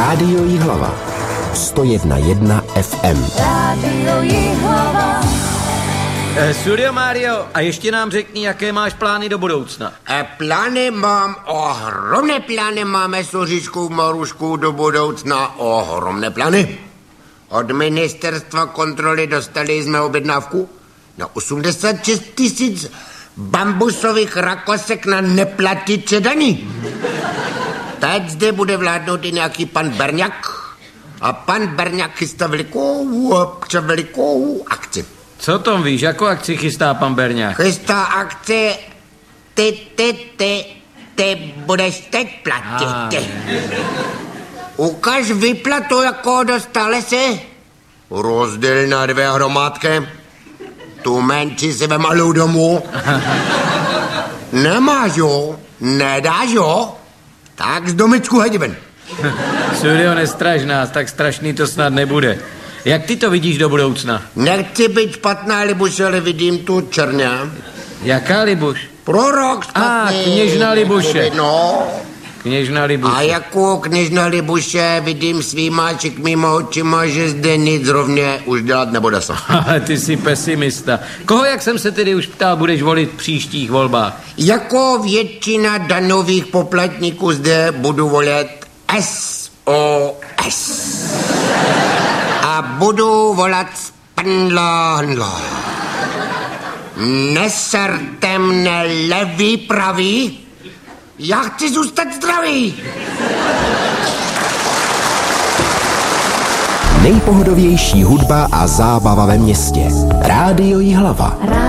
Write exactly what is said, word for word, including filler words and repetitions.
Rádio Jihlava. sto jedna jedna F M. Rádio Jihlava. Eh, Studio Mario, a ještě nám řekni, jaké máš plány do budoucna. E, plány mám, ohromné plány máme s Oříškou Maruškou do budoucna, ohromné plány. Od ministerstva kontroly dostali jsme objednávku na osmdesát šest tisíc bambusových rakosek na neplatiče daní. Teď zde bude vládnout i nějaký pan Berňák a pan Berňák chystá velikou, velikou akci. Co tom víš, jakou akci chystá pan Berňák? Chystá akci ty, ty, ty, ty budeš teď platit. Ukaž výplatu, jako dostali si. Rozděl na dvě hromádky. Tu menší si ve malou domů. Nemáš jo? Nedáš jo? Tak z domečku hejdi ven. Studio, nestraž nás, tak strašný to snad nebude. Jak ty to vidíš do budoucna? Nechci být špatná Libuš, ale vidím tu černě. Jaká Libuš? Prorok špatný. A, kněžna Libuše. No. Kněžna Libuše. A jako kněžna Libuše vidím svýma čikmýma očima, že zde nic rovně už dělat nebude se. Ale ty jsi pesimista. Koho, jak jsem se tedy už ptal, budeš volit v příštích volbách? Jako většina daňových poplatníků zde budu volit S O S. A budu volat Spandla Handla. Neserte mne levý pravý. Já chci zůstat zdravý. Nejpohodovější hudba a zábava ve městě. Rádio Jihlava.